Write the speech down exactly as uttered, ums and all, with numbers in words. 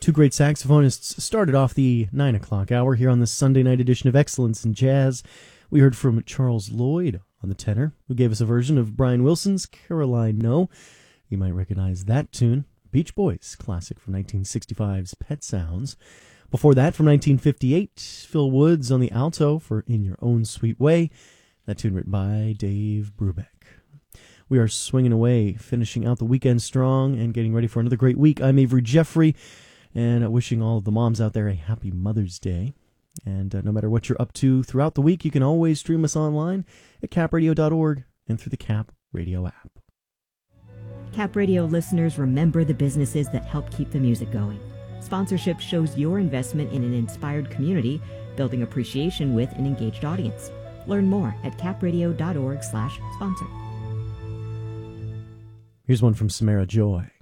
two great saxophonists started off the nine o'clock hour here on this Sunday night edition of Excellence in Jazz. We heard from Charles Lloyd on the tenor, who gave us a version of Brian Wilson's Caroline No. You might recognize that tune, Beach Boys, classic from nineteen sixty-five's Pet Sounds. Before that, from nineteen fifty-eight, Phil Woods on the alto for In Your Own Sweet Way, that tune written by Dave Brubeck. We are swinging away, finishing out the weekend strong and getting ready for another great week. I'm Avery Jeffrey, and wishing all of the moms out there a happy Mother's Day. And uh, no matter what you're up to throughout the week, you can always stream us online at cap radio dot org and through the Cap Radio app. Cap Radio listeners, remember the businesses that help keep the music going. Sponsorship shows your investment in an inspired community, building appreciation with an engaged audience. Learn more at cap radio dot org slash sponsor. Here's one from Samara Joy.